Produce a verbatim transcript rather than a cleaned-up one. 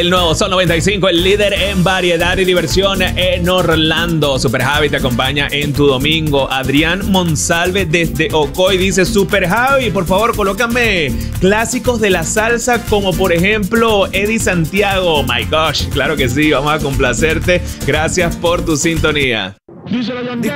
El nuevo Sol noventa y cinco, el líder en variedad y diversión en Orlando. Super Javi te acompaña en tu domingo. Adrián Monsalve desde Ocoy dice: Super Javi, por favor, colócame clásicos de la salsa como por ejemplo Eddie Santiago. My gosh, claro que sí, vamos a complacerte. Gracias por tu sintonía.